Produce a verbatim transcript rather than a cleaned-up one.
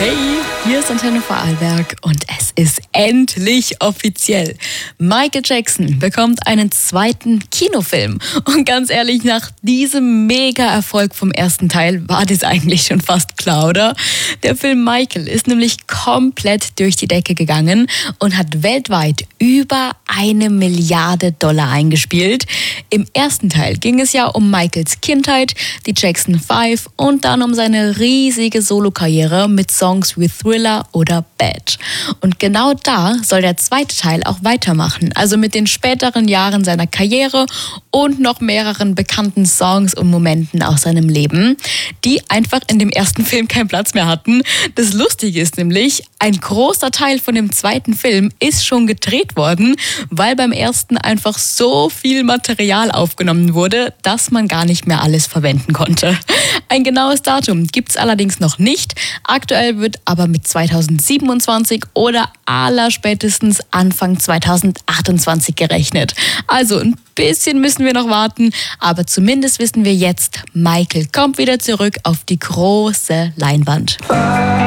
Hey, hier ist Antenne Vorarlberg und es ist endlich offiziell. Michael Jackson bekommt einen zweiten Kinofilm. Und ganz ehrlich, nach diesem Mega-Erfolg vom ersten Teil war das eigentlich schon fast klar, oder? Der Film Michael ist nämlich komplett durch die Decke gegangen und hat weltweit über eine Milliarde Dollar eingespielt. Im ersten Teil ging es ja um Michaels Kindheit, die Jackson Five und dann um seine riesige Solokarriere mit Songs wie Thriller oder Bad. Und genau da soll der zweite Teil auch weitermachen, also mit den späteren Jahren seiner Karriere und noch mehreren bekannten Songs und Momenten aus seinem Leben, die einfach in dem ersten Film keinen Platz mehr hatten. Das Lustige ist nämlich, ein großer Teil von dem zweiten Film ist schon gedreht worden, weil beim ersten einfach so viel Material aufgenommen wurde, dass man gar nicht mehr alles verwenden konnte. Ein genaues Datum gibt es allerdings noch nicht. Aktuell wird aber mit zweitausendsiebenundzwanzig oder allerspätestens Anfang zweitausendachtundzwanzig gerechnet. Also ein bisschen müssen wir noch warten, aber zumindest wissen wir jetzt, Michael kommt wieder zurück auf die große Leinwand.